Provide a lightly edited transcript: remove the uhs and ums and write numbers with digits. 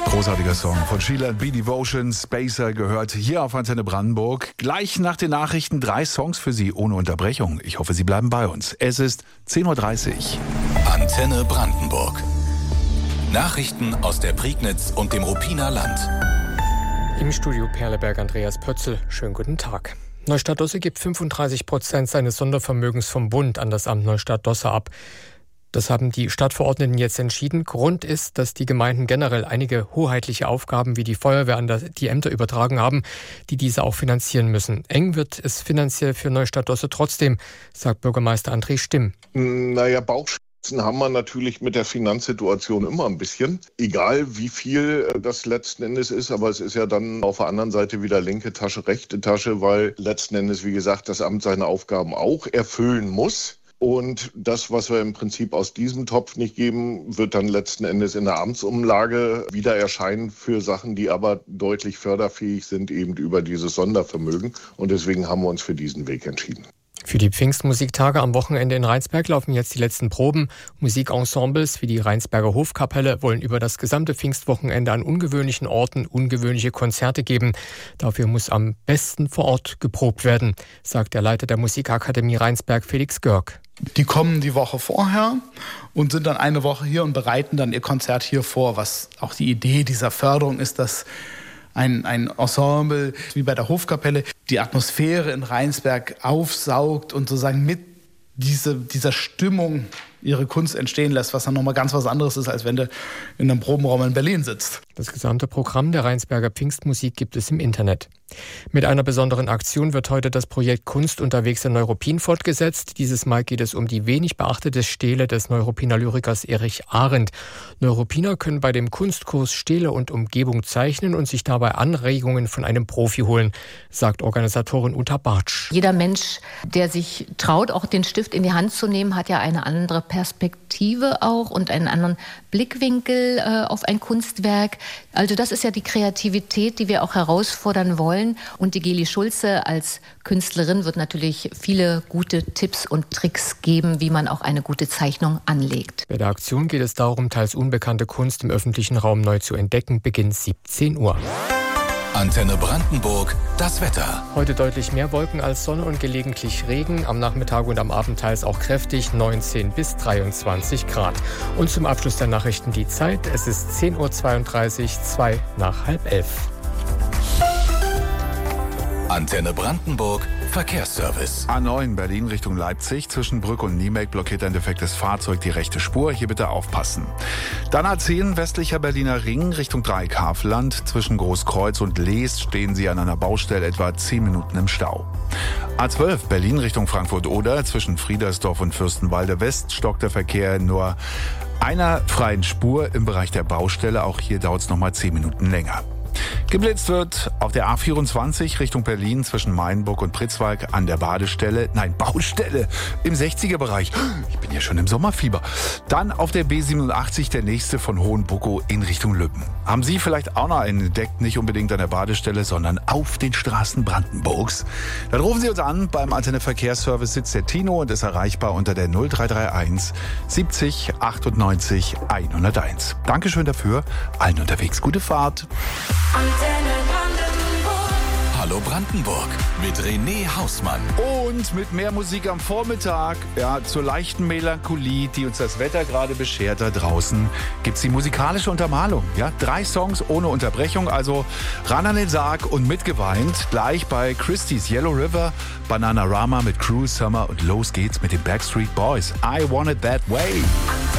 Großartiger Song von Sheila B. Devotion, Spacer, gehört hier auf Antenne Brandenburg. Gleich nach den Nachrichten 3 Songs für Sie ohne Unterbrechung. Ich hoffe, Sie bleiben bei uns. Es ist 10.30 Uhr. Antenne Brandenburg. Nachrichten aus der Prignitz und dem Ruppiner Land. Im Studio Perleberg Andreas Pötzl. Schönen guten Tag. Neustadt-Dosse gibt 35% seines Sondervermögens vom Bund an das Amt Neustadt-Dosse ab. Das haben die Stadtverordneten jetzt entschieden. Grund ist, dass die Gemeinden generell einige hoheitliche Aufgaben wie die Feuerwehr an die Ämter übertragen haben, die diese auch finanzieren müssen. Eng wird es finanziell für Neustadt-Dosse trotzdem, sagt Bürgermeister André Stimm. Bauchschmerzen haben wir natürlich mit der Finanzsituation immer ein bisschen. Egal wie viel das letzten Endes ist, aber es ist ja dann auf der anderen Seite wieder linke Tasche, rechte Tasche, weil letzten Endes, wie gesagt, das Amt seine Aufgaben auch erfüllen muss. Und das, was wir im Prinzip aus diesem Topf nicht geben, wird dann letzten Endes in der Amtsumlage wieder erscheinen für Sachen, die aber deutlich förderfähig sind, eben über dieses Sondervermögen. Und deswegen haben wir uns für diesen Weg entschieden. Für die Pfingstmusiktage am Wochenende in Rheinsberg laufen jetzt die letzten Proben. Musikensembles wie die Rheinsberger Hofkapelle wollen über das gesamte Pfingstwochenende an ungewöhnlichen Orten ungewöhnliche Konzerte geben. Dafür muss am besten vor Ort geprobt werden, sagt der Leiter der Musikakademie Rheinsberg, Felix Görg. Die kommen die Woche vorher und sind dann eine Woche hier und bereiten dann ihr Konzert hier vor. Was auch die Idee dieser Förderung ist, dass ein Ensemble wie bei der Hofkapelle die Atmosphäre in Rheinsberg aufsaugt und sozusagen mit dieser Stimmung ihre Kunst entstehen lässt, was dann nochmal ganz was anderes ist, als wenn du in einem Probenraum in Berlin sitzt. Das gesamte Programm der Rheinsberger Pfingstmusik gibt es im Internet. Mit einer besonderen Aktion wird heute das Projekt Kunst unterwegs in Neuruppin fortgesetzt. Dieses Mal geht es um die wenig beachtete Stele des Neuruppiner Lyrikers Erich Arendt. Neuruppiner können bei dem Kunstkurs Stele und Umgebung zeichnen und sich dabei Anregungen von einem Profi holen, sagt Organisatorin Uta Bartsch. Jeder Mensch, der sich traut, auch den Stift in die Hand zu nehmen, hat ja eine andere Perspektive auch und einen anderen Blickwinkel auf ein Kunstwerk. Also das ist ja die Kreativität, die wir auch herausfordern wollen. Und die Geli Schulze als Künstlerin wird natürlich viele gute Tipps und Tricks geben, wie man auch eine gute Zeichnung anlegt. Bei der Aktion geht es darum, teils unbekannte Kunst im öffentlichen Raum neu zu entdecken. Beginn 17 Uhr. Antenne Brandenburg, das Wetter. Heute deutlich mehr Wolken als Sonne und gelegentlich Regen. Am Nachmittag und am Abend teils auch kräftig, 19 bis 23 Grad. Und zum Abschluss der Nachrichten die Zeit. Es ist 10.32 Uhr, 2 nach halb 11. Antenne Brandenburg, Verkehrsservice. A9 Berlin Richtung Leipzig. Zwischen Brück und Niemek blockiert ein defektes Fahrzeug die rechte Spur. Hier bitte aufpassen. Dann A10 westlicher Berliner Ring Richtung Dreieck-Havelland. Zwischen Großkreuz und Leest stehen Sie an einer Baustelle etwa 10 Minuten im Stau. A12 Berlin Richtung Frankfurt-Oder. Zwischen Friedersdorf und Fürstenwalde West stockt der Verkehr nur einer freien Spur im Bereich der Baustelle. Auch hier dauert es nochmal 10 Minuten länger. Geblitzt wird auf der A24 Richtung Berlin zwischen Mainburg und Pritzwalk an der Baustelle im 60er-Bereich. Ich bin ja schon im Sommerfieber. Dann auf der B87 der nächste von Hohenbuckow in Richtung Lübben. Haben Sie vielleicht auch noch einen entdeckt, nicht unbedingt an der Badestelle, sondern auf den Straßen Brandenburgs? Dann rufen Sie uns an. Beim Antenne Verkehrsservice sitzt der Tino und ist erreichbar unter der 0331 70 98 101. Dankeschön dafür. Allen unterwegs gute Fahrt. Antenne Brandenburg. Hallo Brandenburg mit René Hausmann. Und mit mehr Musik am Vormittag, ja, zur leichten Melancholie, die uns das Wetter gerade beschert da draußen, gibt's die musikalische Untermalung. Ja, 3 Songs ohne Unterbrechung, also ran an den Sarg und mitgeweint. Gleich bei Christie's Yellow River, Bananarama mit Cruel Summer und los geht's mit den Backstreet Boys. I Want It That Way.